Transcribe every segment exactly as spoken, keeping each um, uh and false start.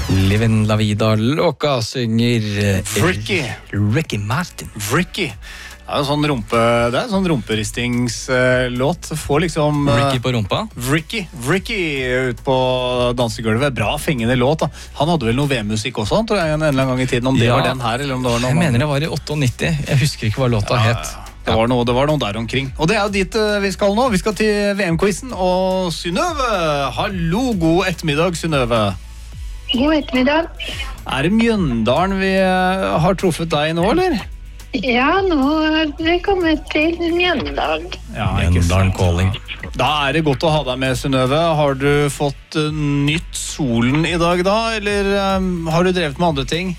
Livin' la vida loca synger Ricky. Ricky Martin. Ricky. Det er en sånn rumpe, det er en sånn rumperistingslåt. Får liksom Ricky på rumpa. Ricky, Ricky ut på dansegulvet. Bra fengende låt da. Han hadde vel noe V-musikk også, tror jeg, en eller annen gang i tiden. Om det Ja. var den her, eller om det var noe Jeg mener det var i åttiåtte. Jeg husker ikke hva låta Ja, het. Det var, noe, det var noe der omkring. Og det er jo dit eh, vi skal nå. Vi skal til V M-quizen. Og Synnøve, hallo, god ettermiddag, Synnøve. God ettermiddag. Er det Mjøndalen vi eh, har truffet deg nå, eller? Ja, nå har vi kommet til Mjøndalen. Ja, ikke Mjøndalen sant. calling. Da er det godt å ha deg med, Synnøve. Har du fått uh, nytt solen i dag da, eller um, har du drevet med andre ting?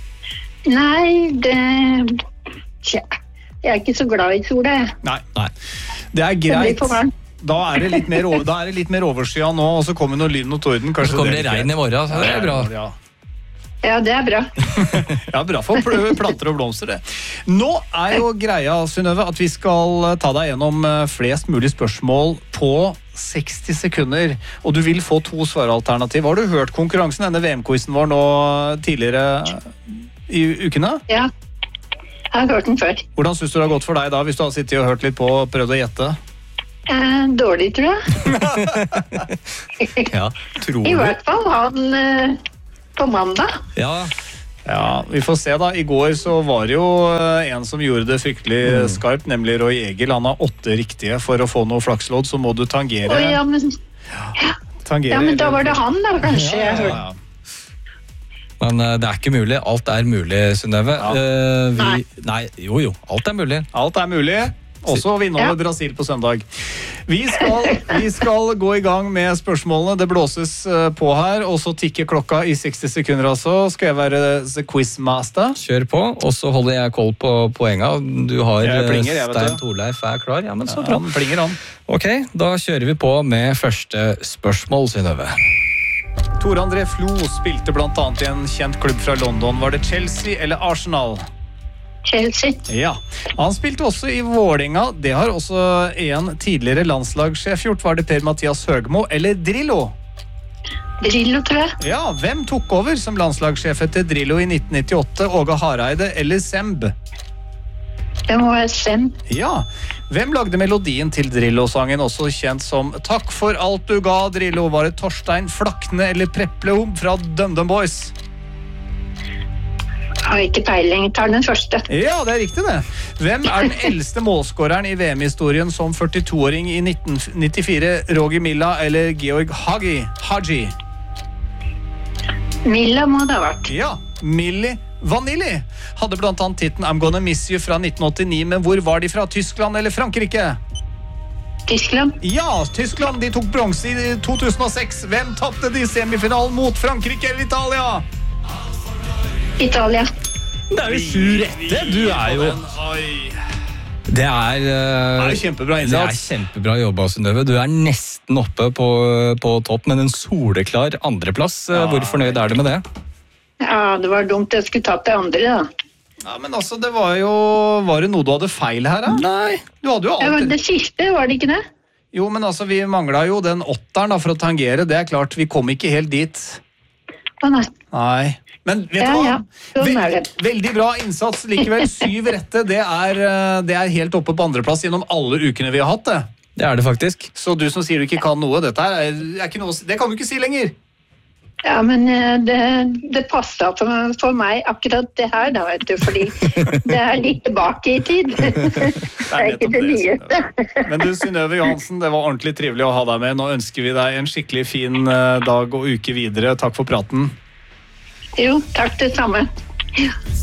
Nei, det... Tja, jeg er ikke så glad i sola, jeg. Nei, Nei. det er Det blir greit. for varmt. Da er det litt mer, over, da er det litt mer overskya nå, og så kommer noe lyn og torden. Kanskje Så kommer det er regn i morgen, så det er bra. Ja, Ja, det er bra. ja bra for pl- planter og blomster det. Nå er jo greia, Synnøve, at vi skal ta deg gjennom eh, flest mulig spørsmål på seksti sekunder, og du vil få to svaralternativ. Har du hørt konkurransen, denne V M-quizen vår nå tidligere i ukene? Ja, jeg har hørt den før. Hvordan synes du det har gått for deg da, hvis du har sittet og hørt litt på og prøvd å gjette? Eh, dårlig, tror jeg. Ja, tror I du? hvert fall han eh, på mandag. Ja, Ja, vi får se da. I går så var det jo eh, en som gjorde det fryktelig skarpt, nemlig Roy Egil. Han har åtte riktige. For å få noe flakslodd så må du tangere. Å, ja, men, tangere ja, men da var det han da, kanskje. Ja, jeg ja, hørte. ja. men eh, det er ikke mulig. Alt er mulig, Synnøve. Ja. Eh, vi... Nei. Nei, jo jo, alt er mulig. Alt er mulig. Også å vinne over Ja. Brasil på søndag. Vi skal, vi skal gå i gang med spørsmålene. Det blåses eh, på her, og så tikker klokka i seksti sekunder altså. Skal jeg være the quizmaster? Kjør på, og så holder jeg koll på poenga. Du har Jeg eh, plinger, jeg, vet du. Stein Torleif er klar. Ja, men så bra. Han plinger han. Ok, da kjører vi på med første spørsmål, Synnøve. Tore André Flo spilte blant annet i en kjent klubb fra London. Var det Chelsea eller Arsenal? Chelsea. Ja, han spilte også i Vålerenga. Det har også en tidligere landslagssjef gjort. Var det Per-Mathias Høgmo eller Drillo? Drillo, tror jeg. Ja, hvem tok over som landslagssjef etter Drillo i nitten nittiåtte? Åge Hareide eller Semb? Det må være Sem. Ja, hvem lagde melodien til Drillo-sangen, også kjent som Takk for alt du ga, Drillo? Var det Torstein Flakne eller Preplehom fra DumDum Boys? Har ikke peiling. Tar den første. Ja, det er riktig det. Hvem er den eldste målskåreren i V M-historien som førtito-åring i nitten nittifire? Roger Milla eller Georg Hagi? Haji? Milla må det ha vært. Ja, Milli Vanilli hadde blant annet titten I'm Gonna Miss You fra nitten åttini, men hvor var de fra? Tyskland eller Frankrike? Tyskland. Ja, Tyskland, de tok bronse i to tusen og seks. Hvem tappte de i semifinalen mot Frankrike eller Italia? Italia. Det er jo sju rette. Du er jo... Det er, eh, Det er kjempebra det er innsats. kjempebra jobba, Synnøve. Du er nesten oppe på, på topp, men en soleklar andreplass. Ja. Hvor fornøyd er du med det? Ja, det var dumt jeg skulle tatt det andre, da. Ja, men altså, det var jo... Var det noe du hadde feil her, da? Nei. Du hadde jo Det var alltid... det siste, var det ikke det? Jo, men altså, vi manglet jo den åtteren da, for å tangere. Det er klart, vi kom ikke helt dit. Å nei. Nei. Men vet Ja, du hva? ja. Sånn er det. Veld, veldig bra innsats. Likevel, syv rette, det er, eh, det er helt oppe på andreplass gjennom alle ukene vi har hatt det. Det er det faktisk. Så du som sier du ikke kan noe, dette her er, er ikke noe, det kan du ikke si lenger. Ja, men eh, det, det passet for, for meg akkurat det her, da, vet du, fordi det er litt tilbake i tid. Det er ikke det nyeste. Men du, Synnøve Johansen, det var ordentlig trivelig å ha deg med. Nå ønsker vi deg en skikkelig fin eh, dag og uke videre. Takk for praten. Jo, takk det samme.